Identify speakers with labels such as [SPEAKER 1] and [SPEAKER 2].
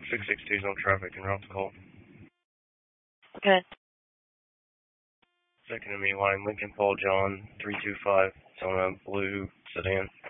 [SPEAKER 1] 662's on traffic and route the call.
[SPEAKER 2] Okay.
[SPEAKER 1] Second to me line, Lincoln Paul John 325. It's on a blue sedan.